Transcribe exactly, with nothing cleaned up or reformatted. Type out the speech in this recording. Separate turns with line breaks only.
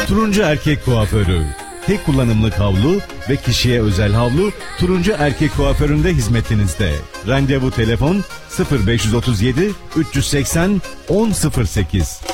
Turuncu Erkek Kuaförü. Tek kullanımlık havlu ve kişiye özel havlu Turuncu Erkek Kuaförü'nde hizmetinizde. Randevu telefon sıfır beş otuz yedi üç yüz seksen on sıfır sekiz.